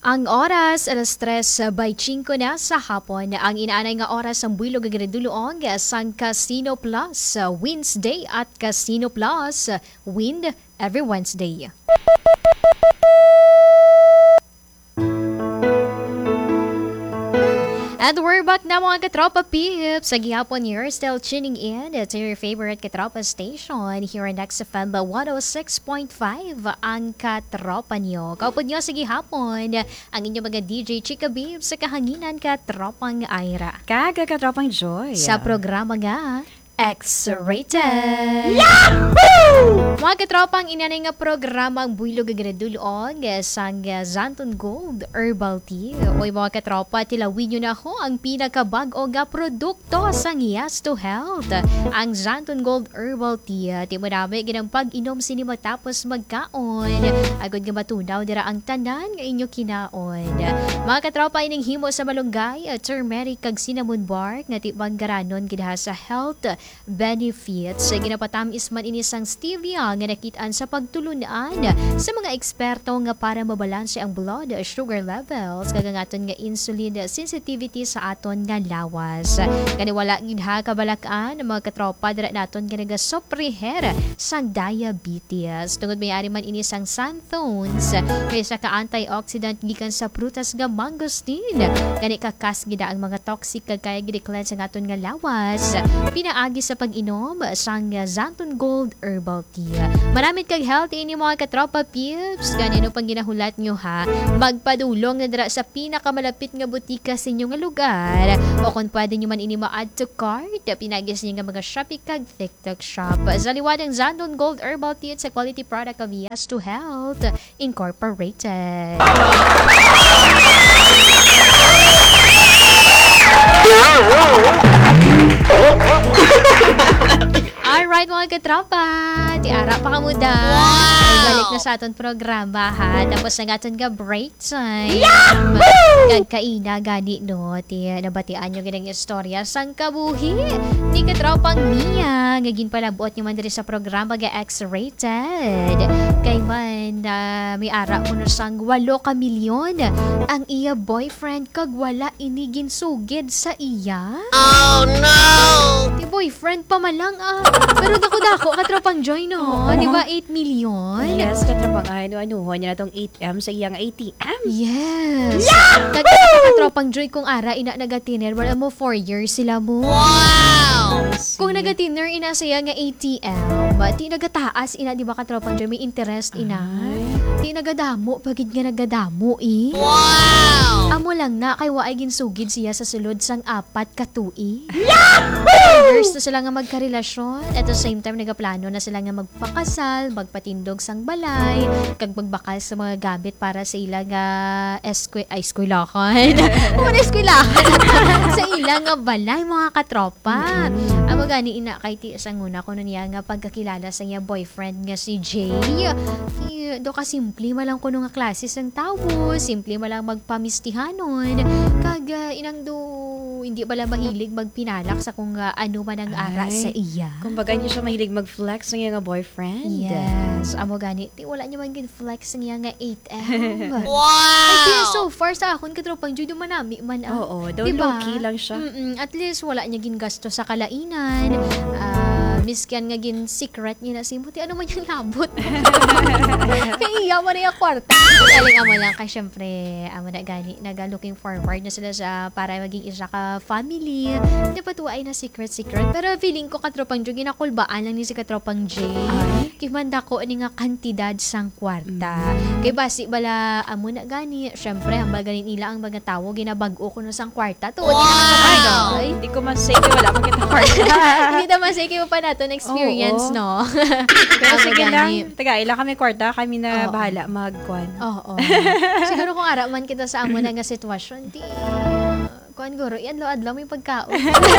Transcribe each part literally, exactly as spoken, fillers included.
Ang oras, alas tres by five na sa hapon. Ang inaanay nga oras ang buwilo gagraduluong sang Casino Plus Wednesday at Casino Plus Wind every Wednesday. And we're back na mga katropa peeps. Sa gihapon, you're still tuning in to your favorite katropa station here on X F M one oh six point five, ang katropa nyo. Kaupod nyo sa gihapon, ang inyong mga D J Chika Beeps sa kahanginan katropang Ira. Kaga katropang Joy. Sa programa nga, X-Rated! Yahoo! Mga katropang inanay nga programang builog agradulong sang Zanton Gold Herbal Tea. Oy mga katropa, tilawin nyo na ho ang pinakabag-o nga produkto sang Yes to Health. Ang Zanton Gold Herbal Tea, di mo namin ginang pag-inom sini matapos magkaon. Agad nga matunaw dira ang tanan nga inyo kinaon. Mga katropa, ining himo sa malunggay, turmeric kag cinnamon bark nga tibang garanon ginaha sa health benefits. Ginapatamis man inisang stevia nga nakitaan sa pagtulunan sa mga eksperto nga para mabalanse ang blood sugar levels kag ang aton nga insulin sensitivity sa aton nga lawas. Kani wala gid ha kabalakan mga katropa dira naton nga nagasopreher sang diabetes. Tungod may-ari man inisang xanthones kaysa ka antioxidant gikan sa prutas nga mangosteen. Kani kakas gid ang mga toxic kag kaya gid cleanse ang aton nga lawas. Pinaagi sa pag-inom sang Zanton Gold Herbal Tea. Maramit kag healthy ini mga katropa peeps. Ganino pang ginahulat nyo ha. Magpadulong na dira sa pinakamalapit nga butika sa inyong lugar. O kung pwede nyo man ini ma-add to cart, pinagis niyo nga mga Shopee kag TikTok shop. Sa liwad ang Zanton Gold Herbal Tea sa quality product of Yes to Health Incorporated. Alright mga katropa, tiara pa ka muda. Wow! Balik na sa aton programa ha. Tapos na aton nga break time. Kagkaina gani no. Ti nabatian nyo ginang istorya sang kabuhi ni katropang Mia. Ngagin pala buot nyo man diri sa programa ga X-Rated. Kay man uh, may ara mo sang walo ka milyon ang iya boyfriend kag wala inigin sugid sa iya. Oh no! Ti boyfriend pa malang ah. Pero dako-dako katropang Joy no. Di ba eight million? Yes, katropang ano ano niya na tong eight M sa iyang A T M. Yes. Yeah! Katropang Joy kung ara ina nagatiner wala mo four years sila mo. Wow! Kung nagatiner ina saya nga A T M, ti nagataas ina di ba katropang Joy may interest ina. Ti nagadamo pagid nga nagadamo eh. Wow! Amo lang na kay waay ginsugid siya sa sulod sang apat ka tuig. Yahoo! Years na sila nga magkarelasyon. At the same time, nagaplano na sila nga magpakasal, magpatindog sang balay, kag magbakal sa mga gamit para sa ila nga eskwela, ay eskwelahan. Ano eskwelahan? Sa ila nga balay, mga katropa. Mm-hmm. Amo gani ina kay ti sang una ko niya nga pagkakilala sa iya boyfriend nga si Jay. I, do ka simple malang kuno nga klase sang tawo, simple malang magpamistihanon. Kag uh, inang do hindi bala mahilig magpinalak sa kung uh, ano man ang ara sa iya. Kumbaga niyo siya mahilig mag-flex ng iyang boyfriend. Yes. Amo gani, ti wala niya man gin-flex ng iya nga eight M. Wow! Ay, so far sa akon katropang Judo manami man ang. Oo, daw low-key lang siya. Mm-mm, at least wala niya gin gasto sa kalainan. Ah, uh, miskan nga gin secret niya na simuti ano man yung labot. Kaya iya mo na yung kwarta. Galing amo lang kay syempre amo na gani naga looking forward na sila sa para maging isa ka family. Di pa tuwa ay na secret secret pero feeling ko katropang Judo ginakulbaan lang ni si katropang J. Kimanda ko ni nga kantidad sang kwarta. Mm. Kay basi bala amo na gani syempre ang baganin nila ang mga tawo ginabag-o ko no sang kwarta to. Wow! Ay, hindi ko man say wala man kita kwarta. Hindi naman say mo pa nato na experience, oh, oh. no? Pero sige lang, taga ila kami kwarta, kami na oh, bahala magkuan. Oo. Oh, oh. Siguro kung ara man kita sa amo na nga sitwasyon, di kuan guro, yan lo adlaw may pagkaon.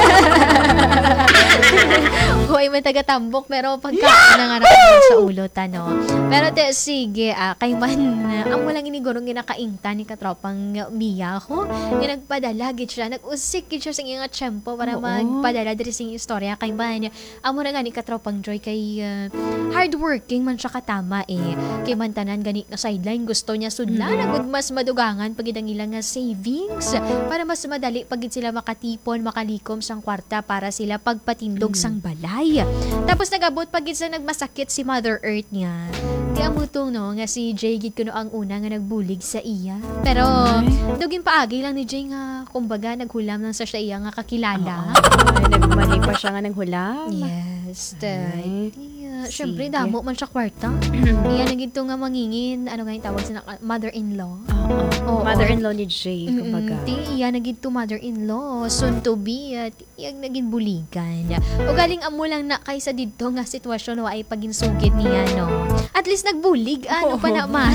Hoy, may taga-tambok pero pagkaon na nga nakabog sa ulo tano. Pero te, sige, ah, kay man, uh, amo lang ini guro ginakaingta ni katropang Mia ko. Nga nagpadala, gid siya, nag-usik gid siya sa iyang tiyempo para Oo. magpadala diri sa iyang istorya. Kay man, amo na gani katropang Joy kay uh, hardworking man siya katama eh. Kay man tanan gani na sideline, gusto niya sudlan, mm. agud mas madugangan pagid ang ilang nga savings para mas madali pagid sila makatipon, makalikom sang kwarta para sila pagpatindog Mm. sang balay. Tapos nagabot pagid sa nagmasakit si Mother Earth niya. Di amutong no nga si Jay gid kuno ang una nga nagbulig sa iya. Pero dugin paagi lang ni Jay nga kumbaga naghulam lang sa siya iya nga kakilala. Ay, nagmali pa siya nga ng hulam. Yes. Ay, Yeah. Siyempre, sige. damo man siya kwarta. Iya na gito nga mangingin, ano nga yung tawag sa na- mother-in-law. Oo. Oo. Mother-in-law ni Jay, kumbaga. Mm-mm. Ti iya na gito mother-in-law, soon to be, at iyang naging buligan. O galing amo lang na kaysa dito nga sitwasyon wa ay paginsugid niya, no? At least nagbulig, ano pa Oo. naman.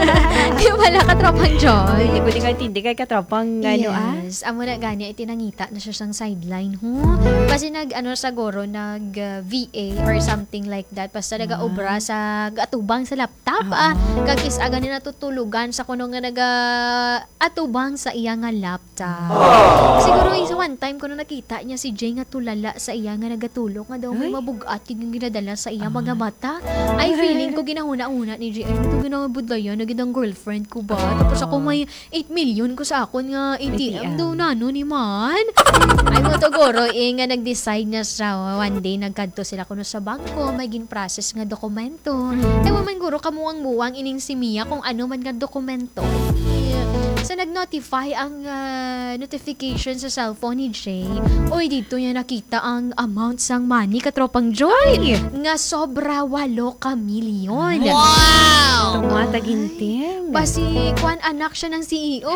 Di wala ka tropang joy. Hindi ko di ka tindi kay katropang ano ah. Yes, amo na gani ay tinangita na siya sang sideline ho. Kasi nag ano sa goro nag uh, V A or something like that basta nagaobra sa atubang sa laptop ah. Kagis aga ni natutulugan sa kuno nga naga atubang sa iya nga laptop. Siguro isa one time kuno nakita niya si Jay nga tulala sa iya nga nagatulog nga daw may Ay. mabugat yung ginadala sa iya mga mata. Ay feeling ko ginahuna-una ni Jay. Ay ito ginabudlayan na gidang girlfriend ko ba? Tapos ako may eight million ko sa akon nga A T M A T M. daw na no ni man. Ay mo to goro eh nga nag-decide na sa one day nagkadto sila kuno sa bangko may gin-process nga dokumento. Ay mo man guro kamuang-muwang ining si Mia kung ano man nga dokumento. Eh, sa nag-notify ang ah, notification sa cellphone ni Jay, oy dito niya nakita ang amount sang money katropang Joy nga sobra walo ka milyon. Wow! Tumataginting. Basi, kuan anak siya ng C E O.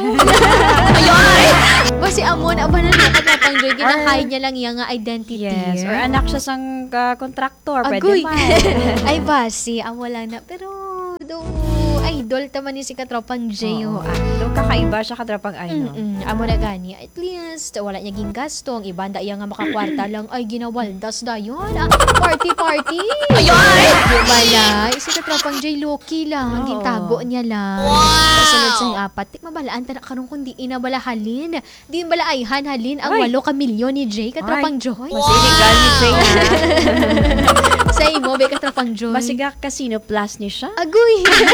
Basi, amon, aba na nakatapang doon. Ginahide niya lang yung nga identity. Yes, or anak siya sang uh, kontraktor, Agoy. pwede man. Ay, basi, amo lang na. Pero, do, idol taman ni si katropang J O. Oo. Doon kakaiba siya katropang ano. Mm-mm. Amo na gani. At least, wala niya ging gasto. Ang iba, da iya nga makakwarta lang. Ay, ginawaldas da yun. Ah, party, party. Ayun! Di ba na? Si katropang J, low-key lang. Oo. Gintago niya lang. Wow! Kasunod sa apat. Tik mabalaan ta na karong kundi inabalahalin. Di balaayhan halin ang Ay. walo ka milyon ni Jay katropang Joy. Mas illegal ni Jay na. Sa imo, be katropang Joy. Masiga casino plus ni siya. Agoy!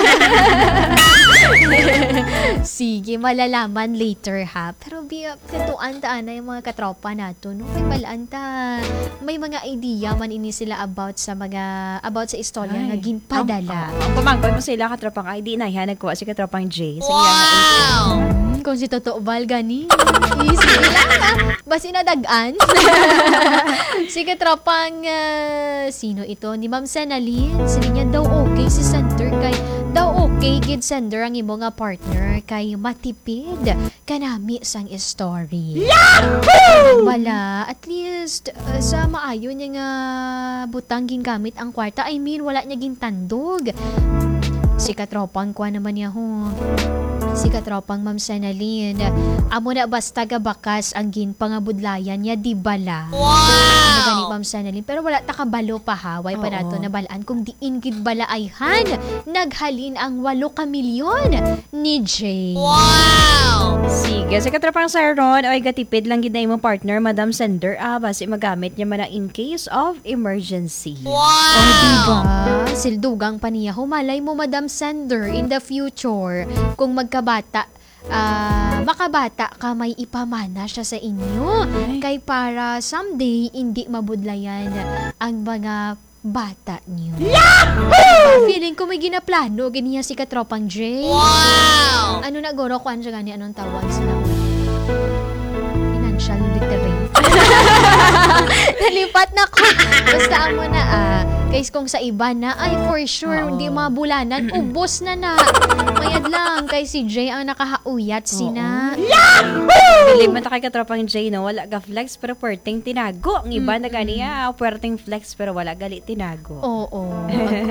Sige, malalaman later ha. Pero biya, katuan ta na yung mga katropa nato. No? May balaan ta. May mga idea man ini sila about sa mga, about sa istorya nga ginpadala. Ang, ang pamangkot mo sila katropang ay di na yan nagkuha si katropang Jay. Sa iyang Wow! Hmm, kung si Totoo Val gani. Easy lang ha. Basi nadagan. Si katropang, ah, sino ito? Ni Ma'am Senalyn. Sili niya daw okay si Sender kay daw okay gid Sender ang imo nga partner kay matipid kanami sang story. Yahoo! Wala, at least uh, sa maayo niya nga butang gingamit ang kwarta. I mean, wala niya gintandog. Si katropang kwa naman niya ho. Si katropang Ma'am Senalyn. Amo na basta gabakas ang ginpangabudlayan niya di bala. Ano gani Ma'am Senalyn? Pero wala ta kabalo pa ha. Way pa Oo. nato na balaan kung diin gid bala ayhan. Naghalin ang walo ka milyon ni Jay. Wow! Sige, sa katropang Saron, ay gatipid lang gid na imong partner, Madam Sender, ah, basi magamit niya man na in case of emergency. Oh, diba? Sildugang pa niya. Humalay mo, Madam Sender, in the future, kung magkabata, ah, makabata ka, may ipamana siya sa inyo. Ay. Kay para someday, hindi mabudlayan ang mga bata niyo. Yahoo! Feeling ko may ginaplano, ganiya si katropang Jay. Wow! Ano na, goro, kuan siya gani, anong tawag sila? Financial literate. Nalipat na ko. Basta mo na, ah, Guys, kung sa iba na, ay for sure, hindi mabulanan, ubos na na. Mayad lang, kay si Jay ang nakahauyat sina. Bili man ta kay katropang J, no? Wala ga flex pero puwerteng tinago. Ang iba na ganiya, puwerteng flex pero wala gali tinago. Oo.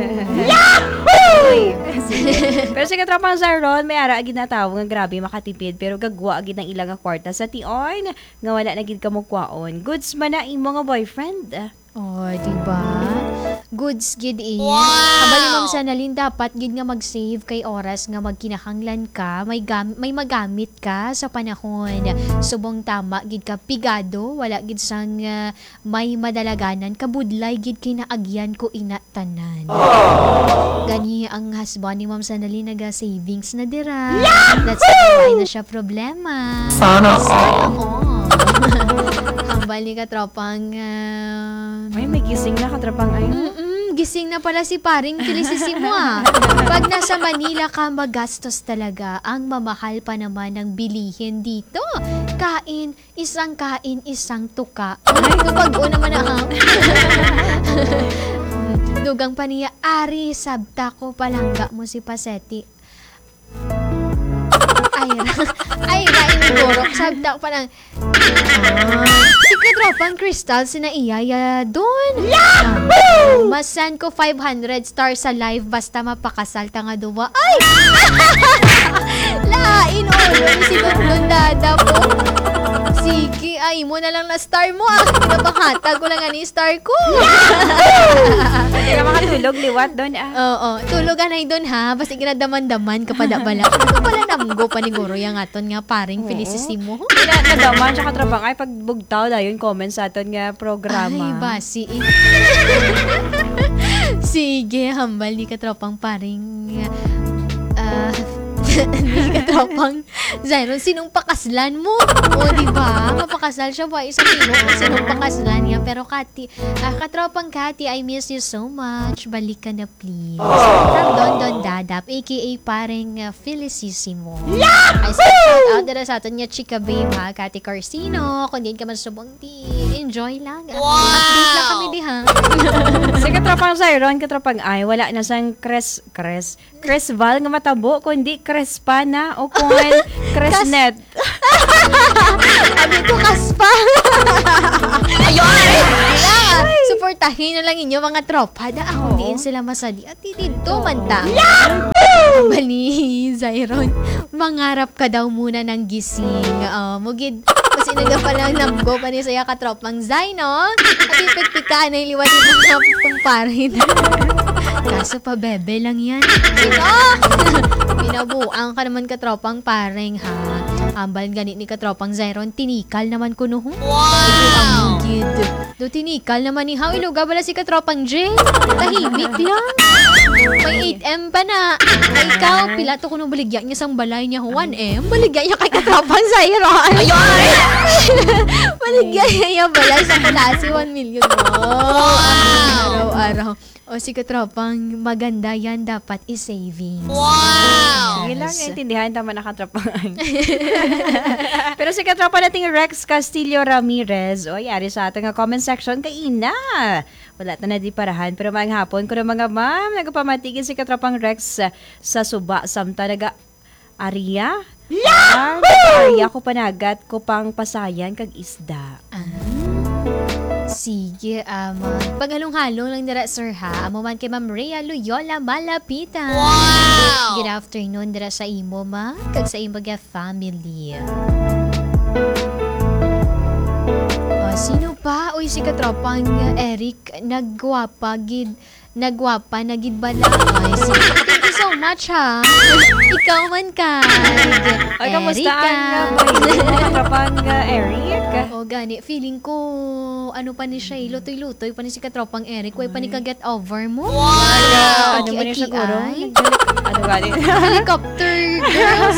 Uy, sige. Pero si katropang Zyron, may ara agid na tawag nga grabe makatipid pero gagwa agid ng ilang kwarta sa tion nga wala na gid kamukwaon. Goods man na imo nga boyfriend. Oh, diba? Goods gid iya. Wow! Abali ma'am sa nalin, dapat gid nga mag-save kay oras nga magkinahanglan ka, may gam- may magamit ka sa panahon. Subong tama gid ka pigado, wala gid sang uh, may madalaganan, kabudlay gid kay naagyan ko inatanan. Gani ang husband ni ma'am sa nalin naga savings na dira. That's why na siya problema. Sana all. Hambal ni katropang uh, Ay, may gising na katropang ay. Mm-mm, gising na pala si paring Felicissimo ah. Pag nasa Manila ka, magastos talaga. Ang mamahal pa naman ng bilihin dito. Kain, isang kain, isang tuka. Ay, kapag o naman na ha. Dugang pa niya, Ari, sabta ko palangga mo si Pasetti. Ay, ay, rain gorok, sabta ko palang. Ah, si katropang Crystal, sina iyaya doon. Yahoo! Masan ko five hundred stars sa live basta mapakasal ta nga duwa. Ay! Lain ulo ni si Don Dada po. Sige, ay mo na lang na star mo ah. Napahatag ko lang ani star ko. Hindi ka makatulog, liwat doon ah. Oo, tulogan ay doon ha. Basta ginadaman-daman ka pa da bala. Ano pala namgo pa ni Guro yung aton nga paring Felicissimo. Ina nadaman siya katropang ay pagbugtaw da yun comment sa aton nga Ay, programa. basi. Sige, hambal ni katropang paring ah ni katropang Zyron, sinong pakaslan mo? O, diba? Mapakasal siya ba? Isang sino? Sinong pakaslan niya? Pero Kati, ah, katropang Kati, I miss you so much. Balik ka na, please. From Don Don Dadap, aka pareng uh, Felicissimo. Ay, shout out na sa atin niya, Chika Babe, ha? Kati Carcino. Kung di ka man subong, di enjoy lang. Wow! Update lang kami, di ha? Si katropang Zyron, katropang ay, wala na sang Cres, Cres, Cresval nga matabo, kundi Crespa na o kung Cresnet. Abi ko kaspa. Ayun! Suportahin na lang inyo mga tropa. Da ako diin sila masadi. At dito man ta. Bali, Zyron. Mangarap ka daw muna ng gising. Uh, mugid. Kasi naga pa lang namgo pa ni saya katropang Zay, no? At ipikpik ka na yung liwat yung mga kumparin. Kaso pa bebe lang yan. Ito! Pinabuang ka naman katropang pareng ha. Ambal ganit ni katropang Zyron, tinikal naman ko no. Wow! Gid. Do tinikal naman ni How iluga bala si katropang J. Tahimik lang. May eight M pa na. Ay ikaw, pilato ko nung baligya niya sang balay niya one M. Baligya niya kay katropang Zyron. Ayun! Baligya niya balay sa kalasi one million mo. Wow! Araw-araw. O si katropang maganda yan dapat i-savings. Wow! Sige lang, intindihan tama na katropang. Pero si katropa nating Rex Castillo Ramirez, o yari sa ating comment section kay Ina. Wala na na di parahan, pero maang hapon ko na mga ma'am, nagpamatigin si katropang Rex uh, sa suba, samta naga Aria. Yeah! Aria ko panagat ko pang pasayan kag isda. Ah. Sige, um, paghalong-halong lang dira sir ha. Amo man kay Ma'am Rhea Loyola Malapitan. Wow! Good afternoon dira sa imo ma, kag sa imo ga family. Oh, sino pa? Uy, si katropang Eric, nagwapa gid, nagwapa nagid bala. Ay, si thank you so much ha. Ikaw man ka. Ay, kamusta ang katropang Eric? O gani, feeling ko ano pa ni siya, eh, lutoy-lutoy pa ni si katropang Eric. Way pa ni ka-get over mo. Wow! Ano Okay, ba niya okay, siguro? ay. Ano gani? Helicopter girls.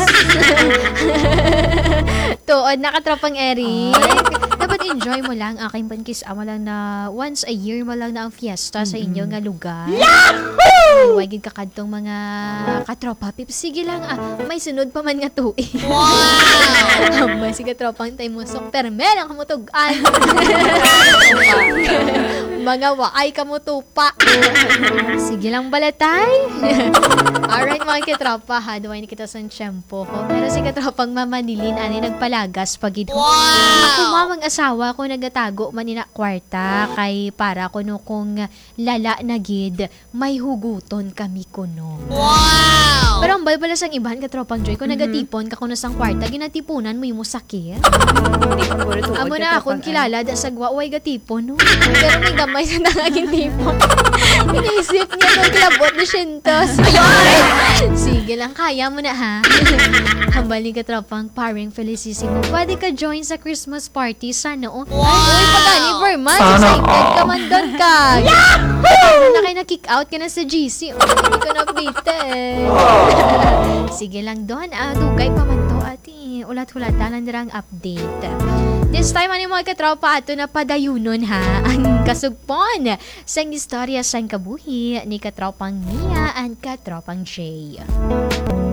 Tuod na katropang Eric. Dapat enjoy mo lang aking pankis mo lang na once a year mo lang na ang fiesta sa inyo nga lugar. Yahoo! Huwag kakadtong mga katropa. Pip, sige lang ah. May sunod pa man nga tuig. Wow! May sige tropang tayo mo. So, perme lang kamutugan. mga waay kamutupa. Sige lang balatay. Alright mga katropa ha, duway ni kita sa tiyempo ko. Pero si katropang mamanilin, ani nagpalagas pagid. Wow! Ako mamang asawa ko nagatago man ina kwarta kay para kuno kung lala na gid may huguton kami kuno. Wow! Pero ang balbalas ang ibahan katropang Joy, kung nagatipon ka kuno sang kwarta, ginatipunan mo yung sakit. Amo na akong kilala da sa gwaway gatipon no. Pero may gamay sa nangaging tipon. Iniisip niya kung kilabot na syentos. Sige lang, kaya mo na ha. Hambal ni katropang paring felicissimo. Pwede ka join sa Christmas party sana oh. Wow! Ay, uy, pagani Verman, excited ka man doon ka. Yahoo! Na kayo na-kick out ka na sa G C. Oh, hindi ka na-updated. Sige lang doon, ah, dugay pa man to ati. Ulat-hulata lang dirang update. This time, ano mga katropa, ato na padayunon ha, ang kasugpon sa istorya sang kabuhi ni katropang Mia and katropang Jay.